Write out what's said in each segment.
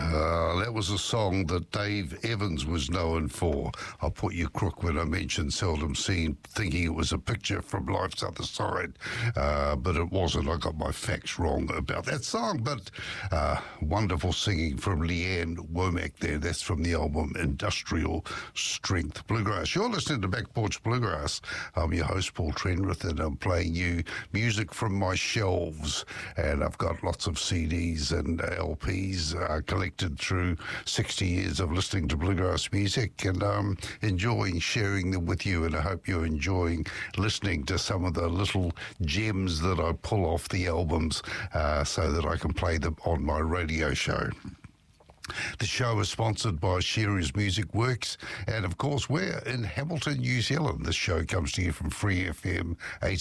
That was a song that Dave Evans was known for. I'll put you crook when I mentioned Seldom Seen, thinking it was a picture from Life's Other Side, but it wasn't. I got my facts wrong about that song, but wonderful singing from Leanne Womack there. That's from the album Industrial Strength Bluegrass. You're listening to Back Porch Bluegrass. I'm your host, Paul Trenrith, and I'm playing you music from my shelves, and I've got lots of CDs and LPs collected through 60 years of listening to bluegrass music, and I'm enjoying sharing them with you, and I hope you're enjoying listening to some of the little gems that I pull off the albums so that I can play them on my radio show. The show is sponsored by Shearer's Music Works, and of course we're in Hamilton, New Zealand. This show comes to you from Free FM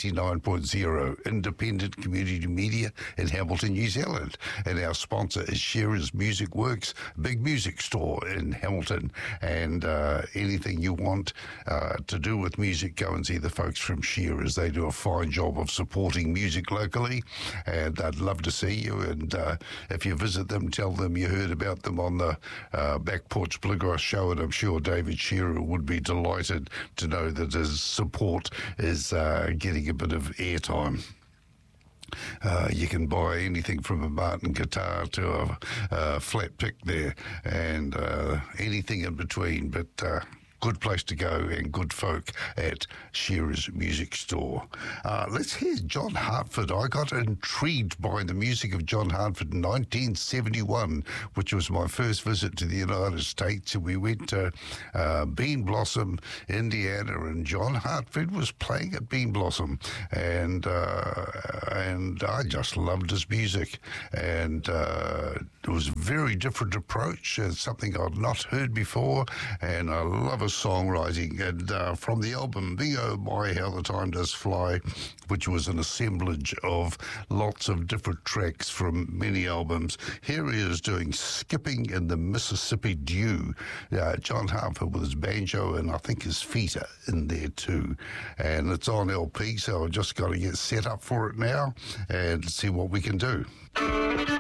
89.0, independent community media in Hamilton, New Zealand. And our sponsor is Shearer's Music Works, big music store in Hamilton. And anything you want to do with music, go and see the folks from Shearer's. They do a fine job of supporting music locally, and I'd love to see you. And if you visit them, tell them you heard about them on the Back Porch Bluegrass show, and I'm sure David Shearer would be delighted to know that his support is getting a bit of airtime. You can buy anything from a Martin guitar to a flat pick there, and anything in between, but good place to go, and good folk at Shearer's Music Store. Let's hear John Hartford. I got intrigued by the music of John Hartford in 1971, which was my first visit to the United States. We went to Bean Blossom, Indiana, and John Hartford was playing at Bean Blossom, and I just loved his music, and it was a very different approach, something I'd not heard before, and I love his songwriting. And from the album Oh My How the Time Does Fly, which was an assemblage of lots of different tracks from many albums, here he is doing Skipping in the Mississippi Dew. John Hartford with his banjo, and I think his feet are in there too. And it's on LP, so I've just got to get set up for it now and see what we can do.